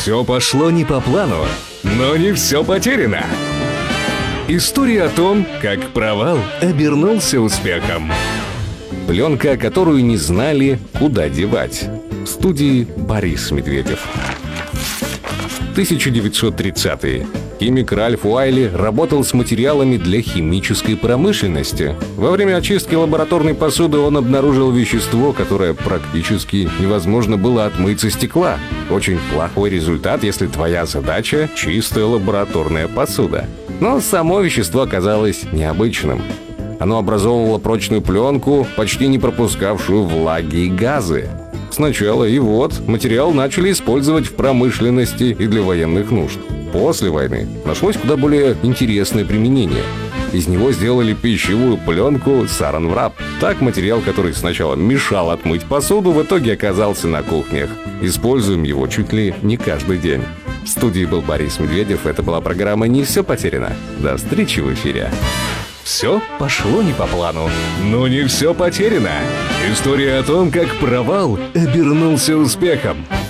Все пошло не по плану, но не все потеряно. История о том, как провал обернулся успехом. Пленка, которую не знали, куда девать. В студии Борис Медведев. 1930-е. Химик Ральф Уайли работал с материалами для химической промышленности. Во время очистки лабораторной посуды он обнаружил вещество, которое практически невозможно было отмыть со стекла. Очень плохой результат, если твоя задача – чистая лабораторная посуда. Но само вещество оказалось необычным. Оно образовывало прочную пленку, почти не пропускавшую влаги и газы. Сначала материал начали использовать в промышленности и для военных нужд. После войны нашлось куда более интересное применение. Из него сделали пищевую пленку саран-врап. Так материал, который сначала мешал отмыть посуду, в итоге оказался на кухнях. Используем его чуть ли не каждый день. В студии был Борис Медведев. Это была программа «Не все потеряно». До встречи в эфире. Все пошло не по плану, но не все потеряно. История о том, как провал обернулся успехом.